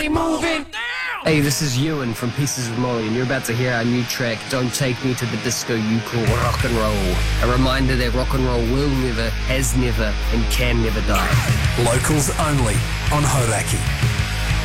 Everybody moving. Hey, this is Ewan from Pieces of Molly, and you're about to hear our new track, Don't Take Me to the Disco You Call Rock and Roll. A reminder that rock and roll will never, has never, and can never die. Locals only on Hauraki.